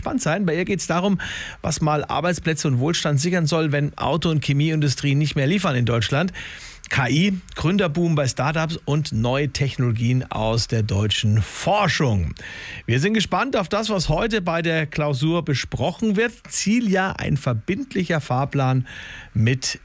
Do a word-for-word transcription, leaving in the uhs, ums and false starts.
gespannt sein. Bei ihr geht es darum, was mal Arbeitsplätze und Wohlstand sichern soll, wenn Auto- und Chemieindustrie nicht mehr liefern in Deutschland. K I, Gründerboom bei Startups und neue Technologien aus der deutschen Forschung. Wir sind gespannt auf das, was heute bei der Klausur besprochen wird. Ziel ja ein verbindlicher Fahrplan mit